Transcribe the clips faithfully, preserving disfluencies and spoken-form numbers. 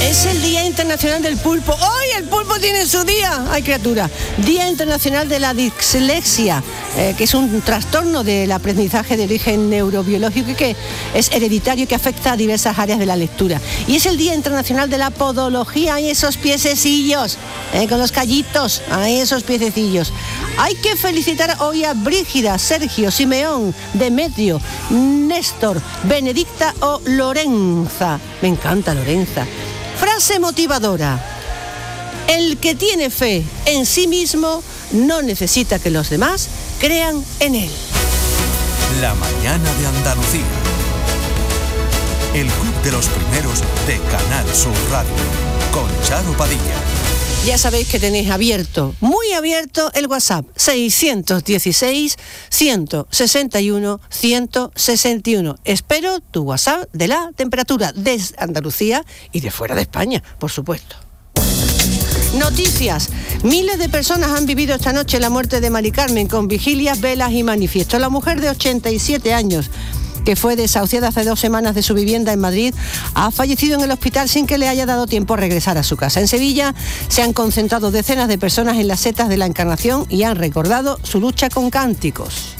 Es el Día Internacional del Pulpo. ¡Hoy el pulpo tiene su día! ¡Ay, criatura! Día Internacional de la Dislexia, eh, que es un trastorno del aprendizaje de origen neurobiológico y que es hereditario y que afecta a diversas áreas de la lectura. Y es el Día Internacional de la Podología. ¡Ay, esos piececillos! Eh, con los callitos. ¡Ay, esos piececillos! Hay que felicitar hoy a Brígida, Sergio, Simeón, Demetrio, Néstor, Benedicta o Lorenza. Me encanta Lorenza. Frase motivadora: el que tiene fe en sí mismo no necesita que los demás crean en él. La mañana de Andalucía. El club de los primeros de Canal Sur Radio, con Charo Padilla. Ya sabéis que tenéis abierto, muy abierto, el WhatsApp seiscientos dieciséis, ciento sesenta y uno, ciento sesenta y uno. Espero tu WhatsApp de la temperatura desde Andalucía y de fuera de España, por supuesto. Noticias. Miles de personas han vivido esta noche la muerte de Mari Carmen con vigilias, velas y manifiestos. La mujer de ochenta y siete años, que fue desahuciada hace dos semanas de su vivienda en Madrid, ha fallecido en el hospital sin que le haya dado tiempo a regresar a su casa. En Sevilla se han concentrado decenas de personas en las setas de la Encarnación y han recordado su lucha con cánticos.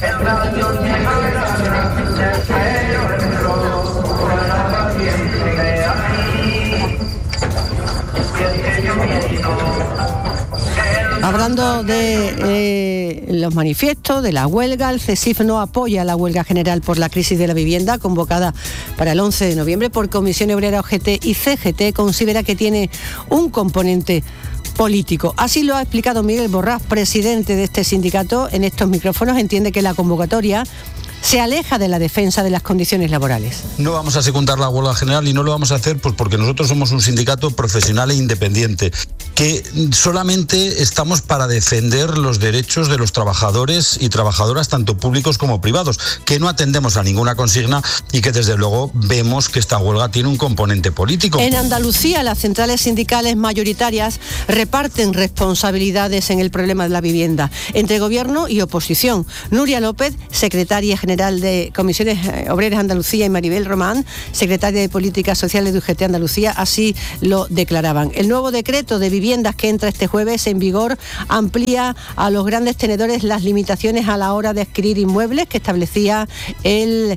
Hablando de eh, los manifiestos, de la huelga, el CESIF no apoya la huelga general por la crisis de la vivienda convocada para el once de noviembre por Comisión Obrera O G T y C G T. Considera que tiene un componente político. Así lo ha explicado Miguel Borrás, presidente de este sindicato, en estos micrófonos. Entiende que la convocatoria se aleja de la defensa de las condiciones laborales. No vamos a secundar la huelga general y no lo vamos a hacer pues porque nosotros somos un sindicato profesional e independiente, que solamente estamos para defender los derechos de los trabajadores y trabajadoras, tanto públicos como privados, que no atendemos a ninguna consigna y que desde luego vemos que esta huelga tiene un componente político. En Andalucía, las centrales sindicales mayoritarias reparten responsabilidades en el problema de la vivienda entre gobierno y oposición. Nuria López, secretaria general de Comisiones Obreras Andalucía, y Maribel Román, secretaria de Políticas Sociales de U G T Andalucía, así lo declaraban. El nuevo decreto de viviendas que entra este jueves en vigor amplía a los grandes tenedores las limitaciones a la hora de adquirir inmuebles que establecía el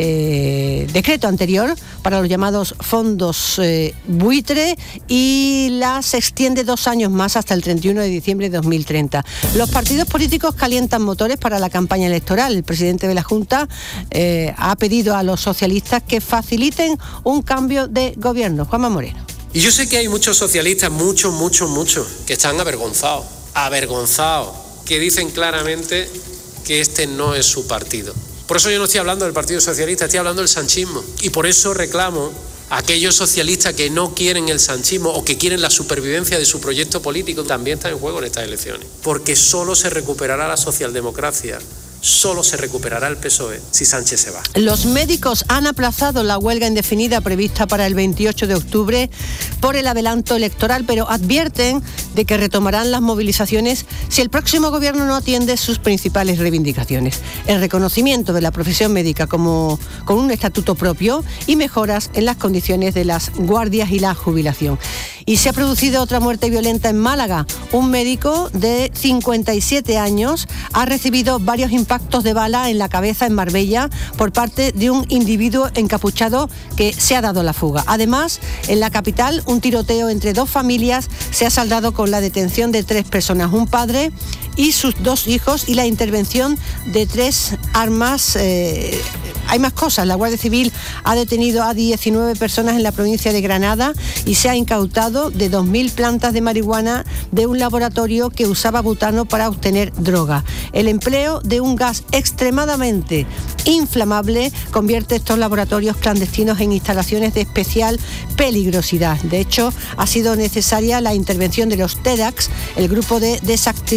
eh, decreto anterior para los llamados fondos eh, buitre, y las extiende dos años más hasta el treinta y uno de diciembre de dos mil treinta. Los partidos políticos calientan motores para la campaña electoral. El presidente de la Junta eh, ha pedido a los socialistas que faciliten un cambio de gobierno. Juanma Moreno. Y yo sé que hay muchos socialistas, muchos, muchos, muchos, que están avergonzados, avergonzados, que dicen claramente que este no es su partido. Por eso yo no estoy hablando del Partido Socialista, estoy hablando del sanchismo. Y por eso reclamo a aquellos socialistas que no quieren el sanchismo o que quieren la supervivencia de su proyecto político, también está en juego en estas elecciones. Porque solo se recuperará la socialdemocracia, solo se recuperará el P S O E si Sánchez se va. Los médicos han aplazado la huelga indefinida prevista para el veintiocho de octubre por el adelanto electoral, pero advierten de que retomarán las movilizaciones si el próximo gobierno no atiende sus principales reivindicaciones: el reconocimiento de la profesión médica como con un estatuto propio y mejoras en las condiciones de las guardias y la jubilación. Y se ha producido otra muerte violenta en Málaga. Un médico de cincuenta y siete años ha recibido varios impactos de bala en la cabeza en Marbella por parte de un individuo encapuchado que se ha dado la fuga. Además, en la capital, un tiroteo entre dos familias se ha saldado con la detención de tres personas, un padre y sus dos hijos, y la intervención de tres armas. Eh, hay más cosas. La Guardia Civil ha detenido a diecinueve personas en la provincia de Granada y se ha incautado de dos mil plantas de marihuana de un laboratorio que usaba butano para obtener droga. El empleo de un gas extremadamente inflamable convierte estos laboratorios clandestinos en instalaciones de especial peligrosidad. De hecho, ha sido necesaria la intervención de los TEDx, el grupo de desactivación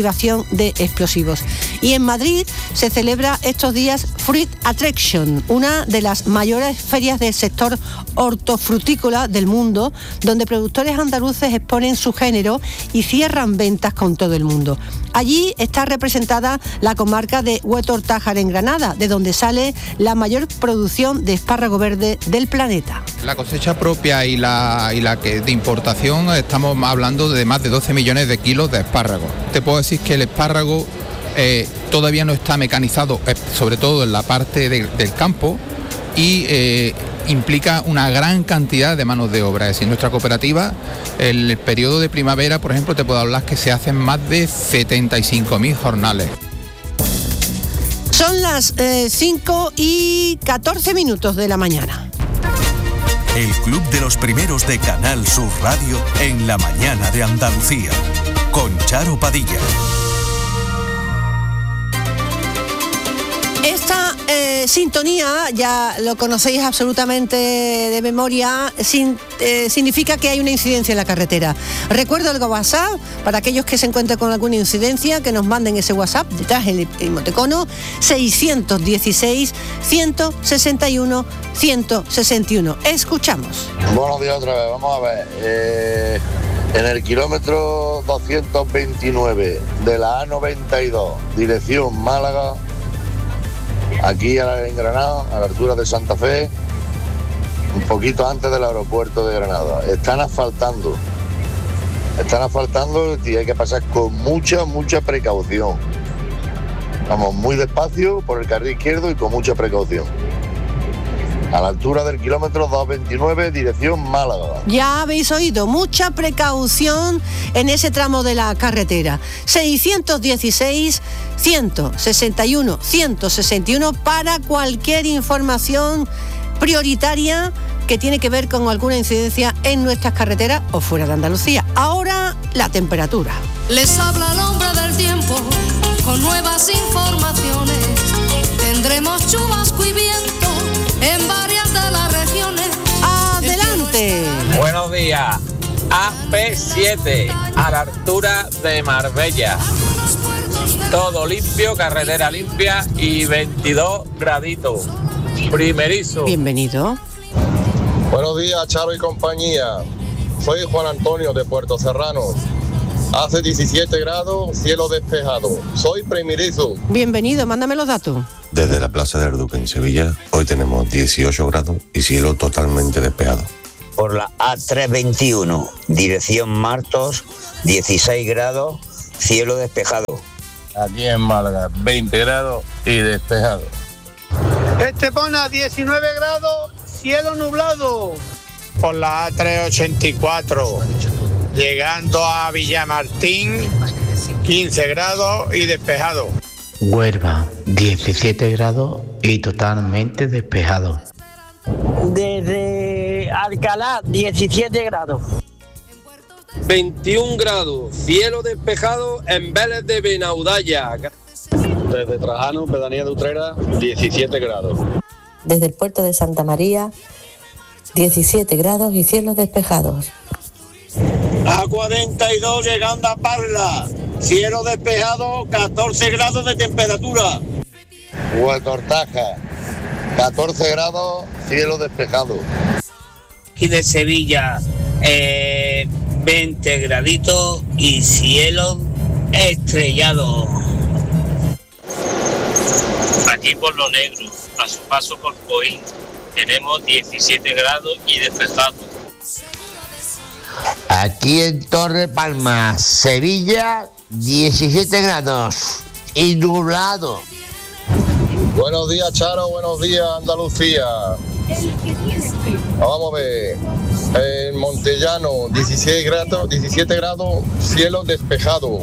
de explosivos. Y en Madrid se celebra estos días Fruit Attraction, una de las mayores ferias del sector hortofrutícola del mundo, donde productores andaluces exponen su género y cierran ventas con todo el mundo. Allí está representada la comarca de Huetor-Tájar en Granada, de donde sale la mayor producción de espárrago verde del planeta. La cosecha propia y la, y la que de importación, estamos hablando de más de doce millones de kilos de espárragos. Te puedo decir que el espárrago eh, todavía no está mecanizado, eh, sobre todo en la parte de, del campo, y eh, implica una gran cantidad de manos de obra. Es decir, nuestra cooperativa, el periodo de primavera, por ejemplo, te puedo hablar que se hacen más de setenta y cinco mil jornales. Son las eh, cinco y catorce minutos de la mañana. El Club de los Primeros de Canal Sur Radio en la mañana de Andalucía, con Charo Padilla. Esta eh, sintonía, ya lo conocéis absolutamente de memoria, sin, eh, significa que hay una incidencia en la carretera. Recuerdo el WhatsApp, para aquellos que se encuentren con alguna incidencia, que nos manden ese WhatsApp, detrás el emoticono seiscientos dieciséis, ciento sesenta y uno, ciento sesenta y uno. Escuchamos. Buenos días otra vez, vamos a ver. Eh, en el kilómetro doscientos veintinueve de la A noventa y dos, dirección Málaga, aquí en Granada, a la altura de Santa Fe, un poquito antes del aeropuerto de Granada. Están asfaltando, están asfaltando y hay que pasar con mucha, mucha precaución. Vamos muy despacio por el carril izquierdo y con mucha precaución. A la altura del kilómetro doscientos veintinueve, dirección Málaga. Ya habéis oído, mucha precaución en ese tramo de la carretera. seiscientos dieciséis, ciento sesenta y uno, ciento sesenta y uno para cualquier información prioritaria que tiene que ver con alguna incidencia en nuestras carreteras o fuera de Andalucía. Ahora, la temperatura. Les habla el hombre del tiempo con nuevas informaciones. Tendremos chubasco y viento en varias de las regiones. ¡Adelante! Buenos días. A P siete, a la altura de Marbella. Todo limpio, carretera limpia y veintidós graditos. Primerizo. Bienvenido. Buenos días, Charo y compañía. Soy Juan Antonio de Puerto Serrano. Hace diecisiete grados, cielo despejado. Soy primerizo. Bienvenido, mándame los datos. Desde la Plaza del Duque en Sevilla, hoy tenemos dieciocho grados y cielo totalmente despejado. Por la A trescientos veintiuno, dirección Martos, dieciséis grados, cielo despejado. Aquí en Málaga, veinte grados y despejado. Estepona, diecinueve grados, cielo nublado. Por la A trescientos ochenta y cuatro, llegando a Villamartín, quince grados y despejado. Huelva, diecisiete grados y totalmente despejado. Desde Alcalá, diecisiete grados. veintiún grados, cielo despejado en Vélez de Benaudalla. Desde Trajano, pedanía de Utrera, diecisiete grados. Desde el puerto de Santa María, diecisiete grados y cielos despejados. A cuarenta y dos, llegando a Parla, cielo despejado, catorce grados de temperatura. Huetor-Tájar, catorce grados, cielo despejado. Aquí de Sevilla, eh, veinte graditos y cielo estrellado. Aquí por Lo Negro, a su paso por Coín, tenemos diecisiete grados y despejado. Aquí en Torre Palma, Sevilla, diecisiete grados y nublado. Buenos días, Charo, buenos días, Andalucía. Vamos a ver. En Montellano, dieciséis grados, diecisiete grados, cielo despejado.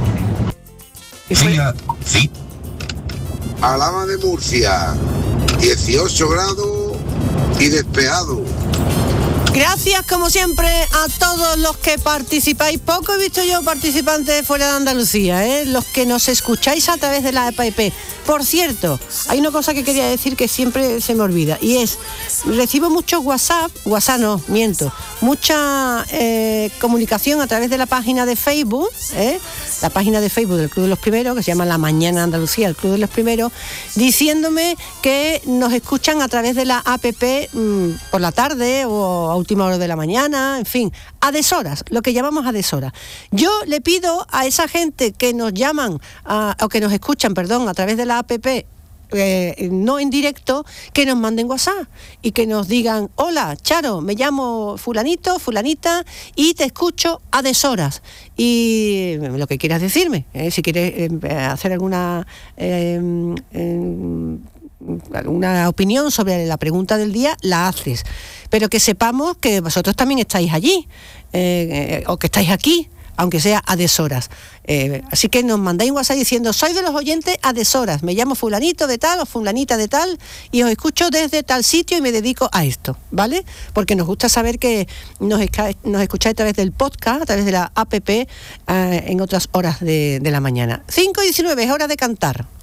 Sí. Alhama de Murcia, dieciocho grados y despejado. Gracias, como siempre, a todos los que participáis. Poco he visto yo participantes fuera de Andalucía, ¿eh? Los que nos escucháis a través de la app. Por cierto, hay una cosa que quería decir que siempre se me olvida, y es, recibo muchos WhatsApp, WhatsApp no, miento, mucha eh, comunicación a través de la página de Facebook, ¿eh? la página de Facebook del Club de los Primeros, que se llama La Mañana Andalucía, el Club de los Primeros, diciéndome que nos escuchan a través de la app mmm, por la tarde o a última hora de la mañana, en fin, a deshoras, lo que llamamos a deshoras. Yo le pido a esa gente que nos llaman, a, o que nos escuchan, perdón, a través de la app, Eh, no en directo, que nos manden WhatsApp y que nos digan: hola Charo, me llamo fulanito, fulanita y te escucho a deshoras, y lo que quieras decirme, eh, si quieres eh, hacer alguna eh, eh, alguna opinión sobre la pregunta del día, la haces, pero que sepamos que vosotros también estáis allí, eh, eh, o que estáis aquí, aunque sea a deshoras. Eh, así que nos mandáis un WhatsApp diciendo: soy de los oyentes a deshoras, me llamo fulanito de tal o fulanita de tal y os escucho desde tal sitio y me dedico a esto, ¿vale? Porque nos gusta saber que nos, esca- nos escucháis a través del podcast, a través de la app, eh, en otras horas de, de la mañana. cinco y diecinueve, es hora de cantar.